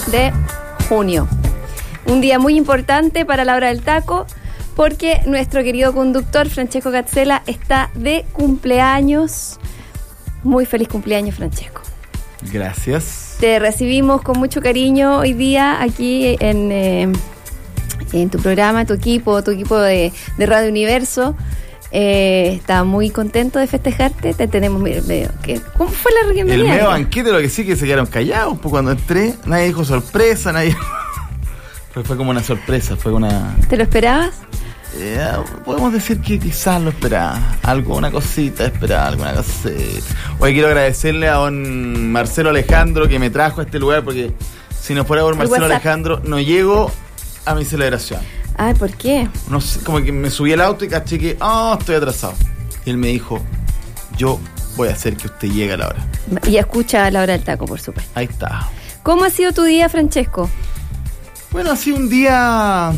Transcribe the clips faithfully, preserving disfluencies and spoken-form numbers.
de junio. Un día muy importante para la hora del taco, porque nuestro querido conductor Francesco Gazzella está de cumpleaños. Muy feliz cumpleaños, Francesco. Gracias. Te recibimos con mucho cariño hoy día aquí en, eh, en tu programa, tu equipo, tu equipo de, de Radio Universo. Eh, está muy contento de festejarte. Te tenemos medio, medio ¿qué? ¿Cómo fue la bienvenida? El medio banquete, lo que sí que se quedaron callados, pues cuando entré, nadie dijo sorpresa, nadie. Pero fue como una sorpresa, fue una. ¿Te lo esperabas? Eh, podemos decir que quizás lo esperaba. Algo, una cosita, esperaba alguna cosita. Hoy quiero agradecerle a don Marcelo Alejandro que me trajo a este lugar, porque si no fuera por Marcelo Alejandro no llego a mi celebración. Ay, ¿por qué? No sé, como que me subí al auto y caché que, oh, estoy atrasado. Y él me dijo, yo voy a hacer que usted llegue a la hora. Y escucha a la hora del taco, por supuesto. Ahí está. ¿Cómo ha sido tu día, Francesco? Bueno, ha sido un día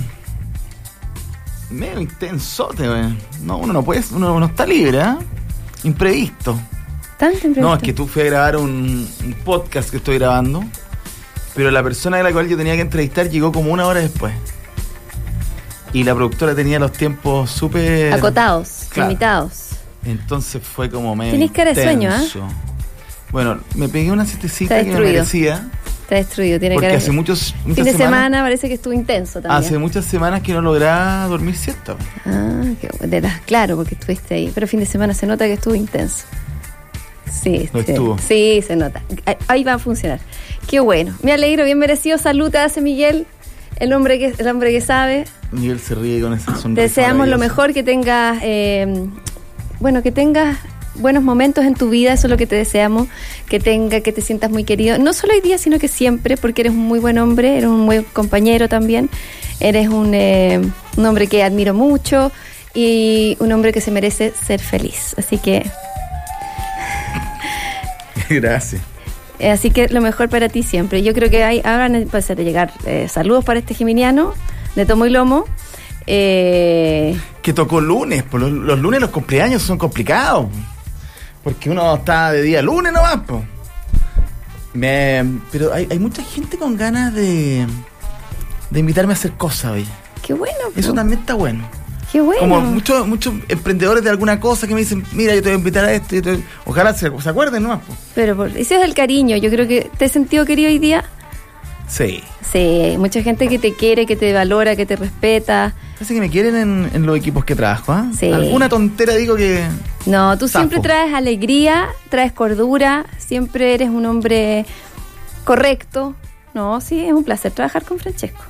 medio intensote, güey. No, uno no puede, uno no está libre, ¿eh? Imprevisto. ¿Tanto imprevisto? No, es que tú fui a grabar un, un podcast que estoy grabando, pero la persona de la cual yo tenía que entrevistar llegó como una hora después. Y la productora tenía los tiempos súper acotados, claro, limitados. Entonces fue como medio Tienes cara de sueño, ¿eh? Bueno, me pegué una siestecita que me merecía. Está destruido, tiene porque cara de... hace muchos muchas fin de semanas, semana parece que estuvo intenso también. Hace muchas semanas que no lograba dormir siesta. Ah, qué bueno. Claro, porque estuviste ahí. Pero fin de semana se nota que estuvo intenso. Sí, no sí, estuvo. Sí, se nota. Ahí va a funcionar. Qué bueno. Me alegro, bien merecido. Salud te hace Miguel, el hombre que, el hombre que sabe. Miguel se ríe con esa sonrisa. Te deseamos lo mejor, que tengas, eh, bueno, que tengas buenos momentos en tu vida, eso es lo que te deseamos, que tenga, que te sientas muy querido, no solo hoy día, sino que siempre, porque eres un muy buen hombre, eres un buen compañero también, eres un, eh, un hombre que admiro mucho y un hombre que se merece ser feliz, así que... Gracias. Así que lo mejor para ti siempre. Yo creo que hay, ahora van a empezar a llegar eh, saludos para este geminiano de tomo y lomo. Eh... Que tocó lunes, pues los, los lunes los cumpleaños son complicados, porque uno está de día lunes nomás, pues. Me, pero hay, hay mucha gente con ganas de, de invitarme a hacer cosas hoy. Qué bueno. Po. Eso también está bueno. Qué bueno. Como muchos muchos emprendedores de alguna cosa que me dicen, mira, yo te voy a invitar a esto. Te... Ojalá se, se acuerden nomás, pues. Pero por, ese es el cariño. Yo creo que te has sentido querido hoy día. Sí. Sí, hay mucha gente que te quiere, que te valora, que te respeta. Parece que me quieren en, en los equipos que trabajo, ¿eh? Sí. Alguna tontera digo que... No, tú Zafo. Siempre traes alegría, traes cordura, siempre eres un hombre correcto. No, sí, es un placer trabajar con Francesco.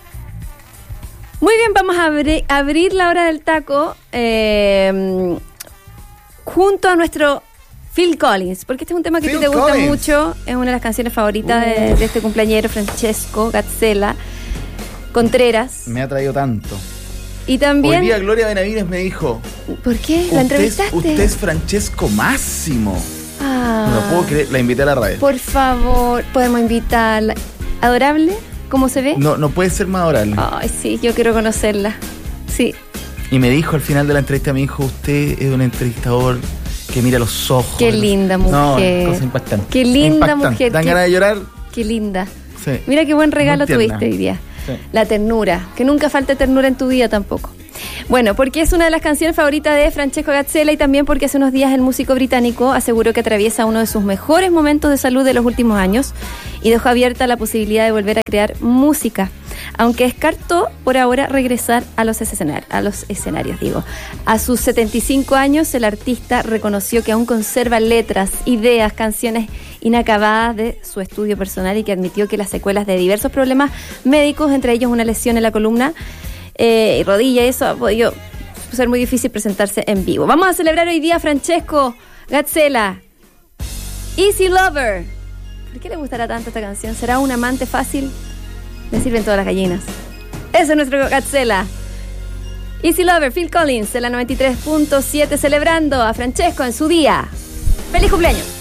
Muy bien, vamos a abri- abrir la hora del taco eh, junto a nuestro... Phil Collins, porque este es un tema que a ti te gusta Collins. mucho, es una de las canciones favoritas de, de este cumpleañero, Francesco Gazzella Contreras. Me ha traído tanto. Y también... Hoy día Gloria Benavides me dijo... ¿Por qué? ¿La usted, entrevistaste? Usted es Francesco Máximo. Ah, No lo puedo creer, la invité a la radio. Por favor, podemos invitarla. ¿Adorable? ¿Cómo se ve? No, no puede ser más adorable. Ay, sí, yo quiero conocerla. Sí. Y me dijo al final de la entrevista, me dijo, usted es un entrevistador que mira los ojos. Qué linda mujer. No, cosa impactante. Qué linda impactante. mujer. Dan qué, ganas de llorar. Qué linda. Sí. Mira qué buen regalo Muy tierna. tuviste hoy día. Sí. La ternura. Que nunca falte ternura en tu vida tampoco. Bueno, porque es una de las canciones favoritas de Francesco Gazzella y también porque hace unos días el músico británico aseguró que atraviesa uno de sus mejores momentos de salud de los últimos años y dejó abierta la posibilidad de volver a crear música, aunque descartó por ahora regresar a los escenarios, a los escenarios, digo. A sus setenta y cinco años, el artista reconoció que aún conserva letras, ideas, canciones inacabadas de su estudio personal y que admitió que las secuelas de diversos problemas médicos, entre ellos una lesión en la columna eh, y rodilla, eso ha podido ser muy difícil presentarse en vivo. Vamos a celebrar hoy día a Francesco Gazzella. Easy Lover. ¿Por qué le gustará tanto esta canción? ¿Será un amante fácil? Le sirven todas las gallinas. Ese es nuestro Gazzella. Easy Lover, Phil Collins, en la noventa y tres punto siete, celebrando a Francesco en su día. ¡Feliz cumpleaños!